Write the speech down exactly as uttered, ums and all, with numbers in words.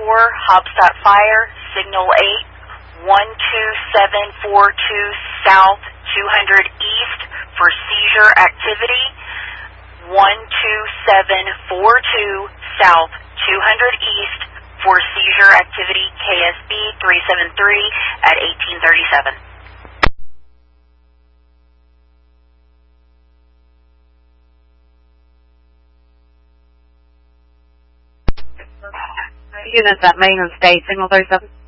four, Hobstadt Fire, Signal eight, one two seven four two South, two hundred East for seizure activity, one two seven four two South, two hundred East for seizure activity, K S B three seven three at eighteen thirty-seven. Units at Main and State, Signal thirty-seven.